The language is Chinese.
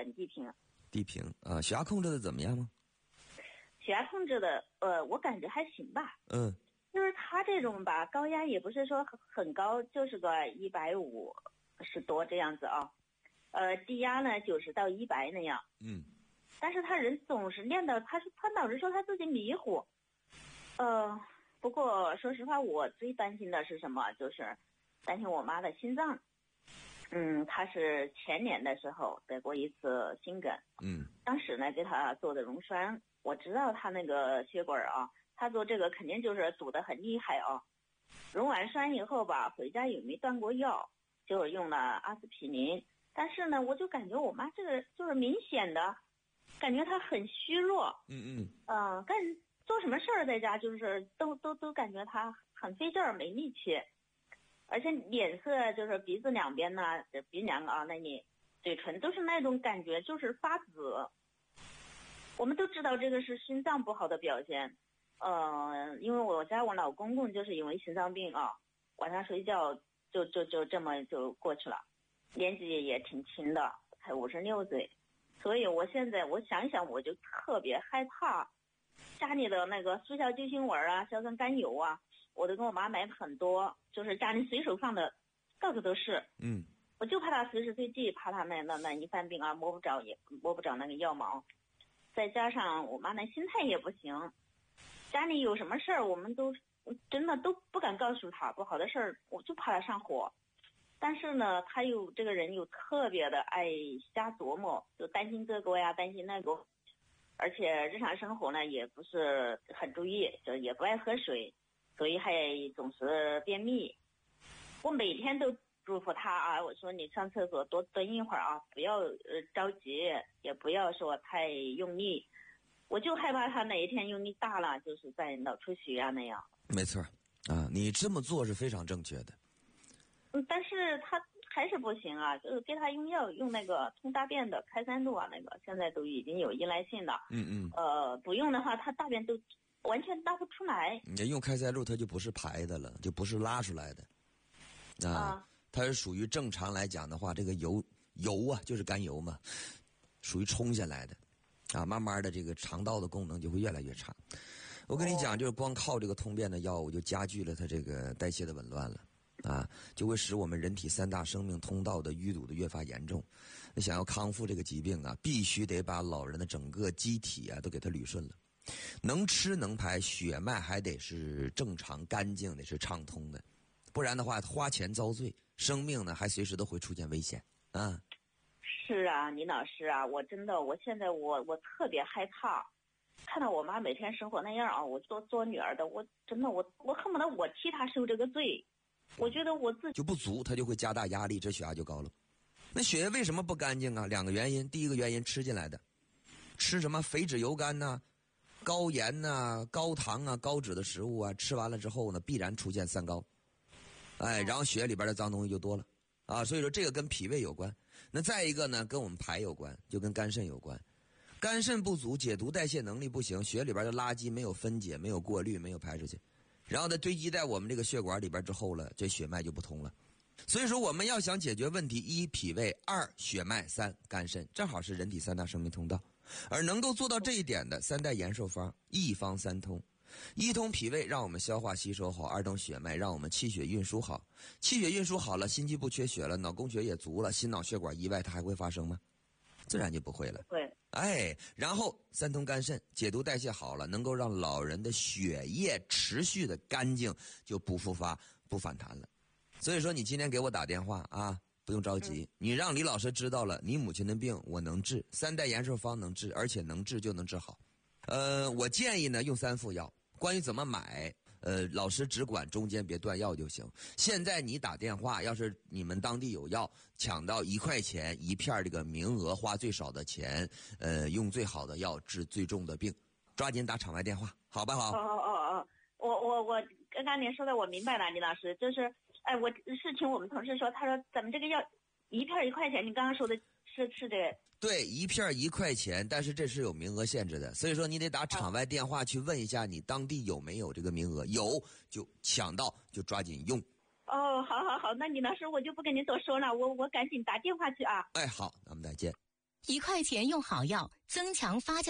低平。 低平啊，血压控制的怎么样吗？ 血压控制的，我感觉还行吧。就是他这种吧，高压也不是说很高，就是个150多这样子啊。低压呢90到100那样。但是他人总是练到，他老是说他自己迷糊。不过说实话，我最担心的是什么？就是担心我妈的心脏。她是前年的时候得过一次心梗。当时呢给她做的溶栓，我知道她那个血管啊，她做这个肯定就是堵得很厉害啊。溶完栓以后吧，回家也没断过药，就用了阿司匹林。但是呢，我就感觉我妈这个就是明显的感觉她很虚弱。做什么事儿在家就是都感觉她很费劲儿，没力气。而且脸色就是鼻子两边呢，鼻梁啊，那里嘴唇都是那种感觉，就是发紫。我们都知道这个是心脏不好的表现。因为我老公公就是因为心脏病啊，晚上睡觉就这么就过去了，年纪也挺轻的，才56岁。所以我现在我想想我就特别害怕，家里的那个速效救心丸啊、硝酸甘油啊，我都跟我妈买很多，就是家里随手放的到处都是。我就怕她随时随地，怕她那一犯病啊摸不着那个药毛。再加上我妈那心态也不行，家里有什么事儿我们都真的都不敢告诉她，不好的事儿我就怕她上火。但是呢，她这个人又特别的爱瞎琢磨，就担心这个呀，担心那个，而且日常生活呢也不是很注意，就也不爱喝水，所以还总是便秘。我每天都嘱咐她啊，我说你上厕所多蹲一会儿啊，不要着急，也不要说太用力。我就害怕她哪一天用力大了，就是在脑出血啊那样。 没错啊，你这么做是非常正确的。 但是她还是不行啊，就是给她用药，用那个通大便的开塞露啊，那个现在都已经有依赖性了。不用的话，她大便都完全拉不出来。 你用开塞露，它就不是排的了，就不是拉出来的。它是属于正常来讲的话，这个油啊，就是甘油嘛，属于冲下来的啊，慢慢的这个肠道的功能就会越来越差。我跟你讲，就是光靠这个通便的药物就加剧了它这个代谢的紊乱了啊，就会使我们人体3大生命通道的淤堵的越发严重。那想要康复这个疾病啊，必须得把老人的整个机体啊都给它捋顺了，能吃能排，血脉还得是正常干净的，是畅通的，不然的话花钱遭罪，生命呢还随时都会出现危险啊。 是啊，李老师啊，我现在我特别害怕，看到我妈每天生活那样啊，我做女儿的，我真的我恨不得我替她受这个罪。我觉得我自己就不足，它就会加大压力，这血压就高了。那血液为什么不干净啊？2个原因，第一个原因吃进来的，吃什么肥脂油甘呐、高盐呐、高糖啊、高脂的食物啊，吃完了之后呢，必然出现三高，然后血液里边的脏东西就多了啊。所以说这个跟脾胃有关。那再一个呢，跟我们排有关，就跟肝肾有关。肝肾不足，解毒代谢能力不行，血里边的垃圾没有分解，没有过滤，没有排出去，然后它堆积在我们这个血管里边之后了，这血脉就不通了。所以说我们要想解决问题，1脾胃，2血脉，3肝肾，正好是人体3大生命通道。而能够做到这一点的3代延寿方，一方3通。1通脾胃，让我们消化吸收好；2通血脉，让我们气血运输好。气血运输好了，心肌不缺血了，脑供血也足了，心脑血管意外它还会发生吗？自然就不会了。 对。 然后3通肝肾，解毒代谢好了，能够让老人的血液持续的干净，就不复发不反弹了。所以说你今天给我打电话啊，不用着急，你让李老师知道了你母亲的病我能治，3代延寿方能治，而且能治就能治好。我建议呢用3副药，关于怎么买老师只管中间别断药就行。现在你打电话，要是你们当地有药，抢到1块钱1片这个名额，花最少的钱，用最好的药治最重的病，抓紧打场外电话，好不好？ 我刚刚您说的我明白了，李老师，就是我是听我们同事说，他说咱们这个药1片1块钱，你刚刚说的是这个。 对，1片1块钱，但是这是有名额限制的，所以说你得打场外电话去问一下你当地有没有这个名额，有就抢到就抓紧用。 好，那李老师我就不跟你多说了，我赶紧打电话去啊。 好，那我们再见。 1块钱用好药，增强发酵。